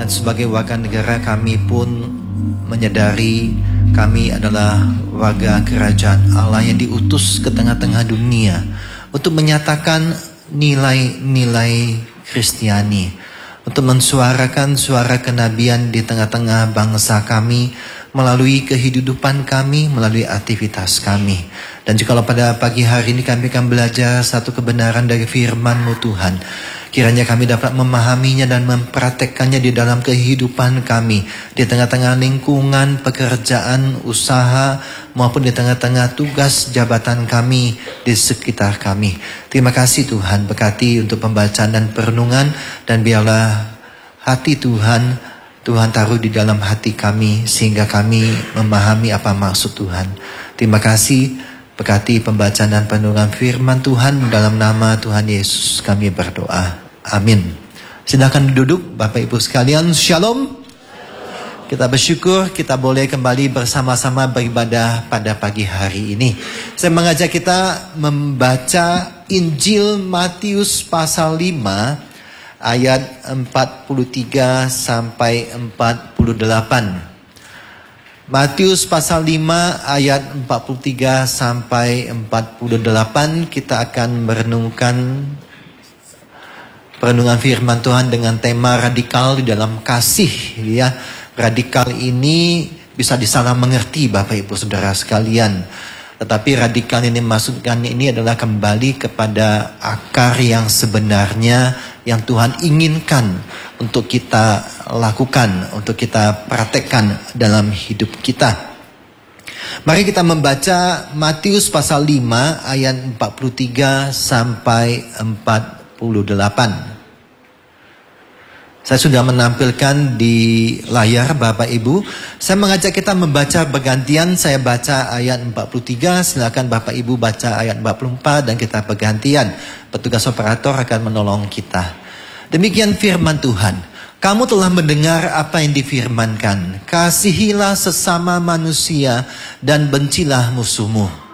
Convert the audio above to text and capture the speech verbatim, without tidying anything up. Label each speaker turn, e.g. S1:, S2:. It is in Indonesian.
S1: Dan sebagai warga negara kami pun menyadari kami adalah warga kerajaan Allah yang diutus ke tengah-tengah dunia untuk menyatakan nilai-nilai Kristiani, untuk mensuarakan suara kenabian di tengah-tengah bangsa kami melalui kehidupan kami, melalui aktivitas kami. Dan jikalau pada pagi hari ini kami akan belajar satu kebenaran dari firman-Mu Tuhan, kiranya kami dapat memahaminya dan mempraktekkannya di dalam kehidupan kami, di tengah-tengah lingkungan, pekerjaan, usaha, maupun di tengah-tengah tugas jabatan kami di sekitar kami. Terima kasih Tuhan, berkati untuk pembacaan dan perenungan, dan biarlah hati Tuhan, Tuhan taruh di dalam hati kami, sehingga kami memahami apa maksud Tuhan. Terima kasih, berkati pembacaan dan perenungan firman Tuhan, dalam nama Tuhan Yesus kami berdoa. Amin. Silakan duduk Bapak Ibu sekalian. Shalom. Kita bersyukur kita boleh kembali bersama-sama beribadah pada pagi hari ini. Saya mengajak kita membaca Injil Matius pasal lima ayat empat puluh tiga sampai empat puluh delapan. Matius pasal lima ayat empat puluh tiga sampai empat puluh delapan, kita akan merenungkan perenungan firman Tuhan dengan tema radikal di dalam kasih, ya. Radikal ini bisa disalah mengerti Bapak Ibu Saudara sekalian. Tetapi radikal ini maksudkan ini adalah kembali kepada akar yang sebenarnya yang Tuhan inginkan untuk kita lakukan, untuk kita praktekkan dalam hidup kita. Mari kita membaca Matius pasal lima ayat empat puluh tiga sampai empat puluh delapan. Saya sudah menampilkan di layar Bapak Ibu. Saya mengajak kita membaca bergantian. Saya baca ayat empat puluh tiga, silakan Bapak Ibu baca ayat empat puluh empat, dan kita bergantian. Petugas operator akan menolong kita. Demikian firman Tuhan. Kamu telah mendengar apa yang difirmankan. Kasihilah sesama manusia dan bencilah musuhmu.